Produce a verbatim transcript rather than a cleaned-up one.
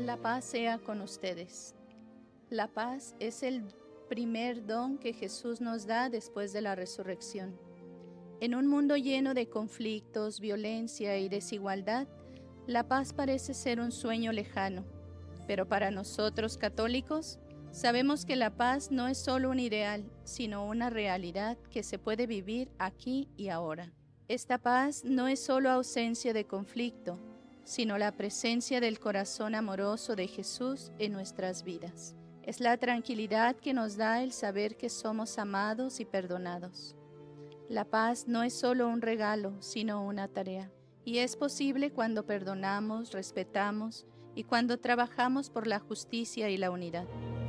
La paz sea con ustedes. La paz es el primer don que Jesús nos da después de la resurrección. En un mundo lleno de conflictos, violencia y desigualdad, la paz parece ser un sueño lejano. Pero para nosotros católicos, sabemos que la paz no es solo un ideal, sino una realidad que se puede vivir aquí y ahora. Esta paz no es solo ausencia de conflicto, sino la presencia del corazón amoroso de Jesús en nuestras vidas. Es la tranquilidad que nos da el saber que somos amados y perdonados. La paz no es solo un regalo, sino una tarea. Y es posible cuando perdonamos, respetamos y cuando trabajamos por la justicia y la unidad.